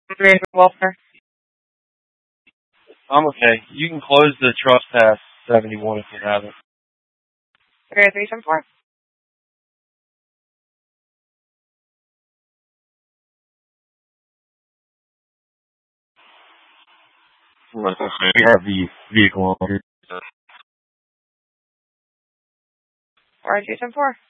Commander Welfare. I'm okay. You can close the trust past 71 if you have it. Okay, 374. We have the vehicle on here. Or 274.